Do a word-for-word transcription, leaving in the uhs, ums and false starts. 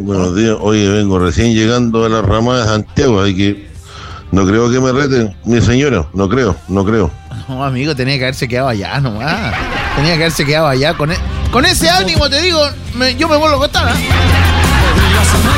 buenos días. Oye, vengo recién llegando a la Ramada de Santiago, así que no creo que me rete mi señora, no creo, no creo. No, amigo, tenía que haberse quedado allá nomás. Tenía que haberse quedado allá. Con, e- con ese ánimo, te digo, me- yo me vuelvo a acostar, ¿eh?